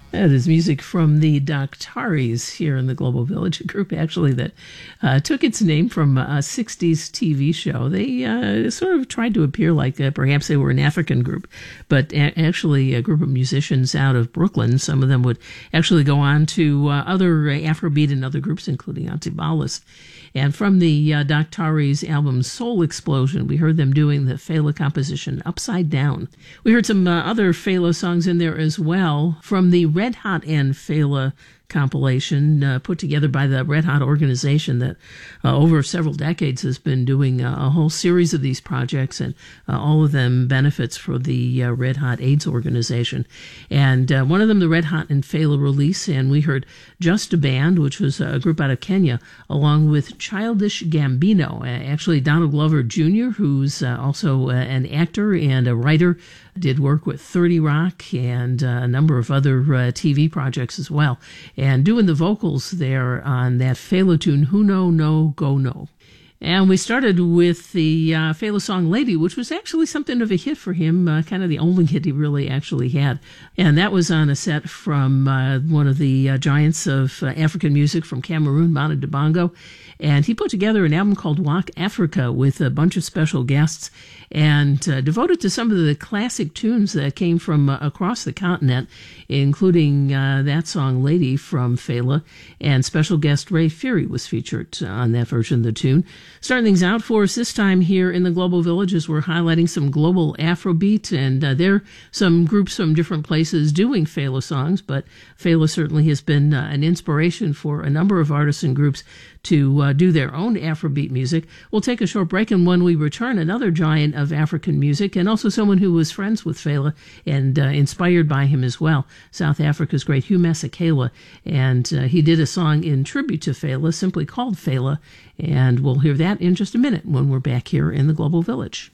That is music from the Doctaris here in the Global Village, a group actually that took its name from a 60s TV show. They sort of tried to appear like perhaps they were an African group, but actually a group of musicians out of Brooklyn. Some of them would actually go on to other Afrobeat and other groups, including Antibalas. And from the Doctaris album Soul Explosion, we heard them doing the Fela composition Upside Down. We heard some other Fela songs in there as well from the Red Hot and Fela compilation put together by the Red Hot organization that over several decades has been doing a whole series of these projects, and all of them benefits for the Red Hot AIDS organization. And one of them, the Red Hot and Fela release, and we heard Just a Band, which was a group out of Kenya, along with Childish Gambino. Actually, Donald Glover Jr., who's also an actor and a writer, did work with 30 Rock and a number of other TV projects as well. And doing the vocals there on that Fela tune, Who No No Go No. And we started with the Fela song Lady, which was actually something of a hit for him, kind of the only hit he really actually had. And that was on a set from one of the giants of African music from Cameroon, Manu Dibango. And he put together an album called Walk Africa with a bunch of special guests and devoted to some of the classic tunes that came from across the continent, including that song Lady from Fela. And special guest Ray Fury was featured on that version of the tune. Starting things out for us this time here in the Global Village as we're highlighting some global Afrobeat, and there are some groups from different places doing Fela songs, but Fela certainly has been an inspiration for a number of artists and groups to do their own Afrobeat music. We'll take a short break, and when we return, another giant of African music, and also someone who was friends with Fela and inspired by him as well, South Africa's great Hugh Masekela, and he did a song in tribute to Fela, simply called Fela, and we'll hear that in just a minute when we're back here in the Global Village.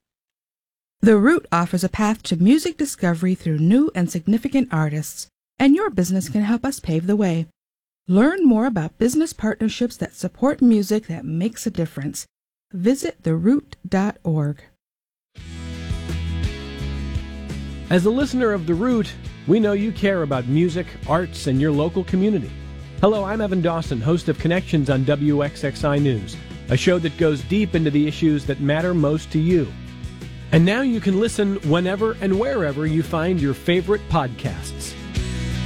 The Root offers a path to music discovery through new and significant artists, and your business can help us pave the way. Learn more about business partnerships that support music that makes a difference. Visit theroot.org. As a listener of The Root, we know you care about music, arts, and your local community. Hello, I'm Evan Dawson, host of Connections on WXXI News, a show that goes deep into the issues that matter most to you. And now you can listen whenever and wherever you find your favorite podcasts.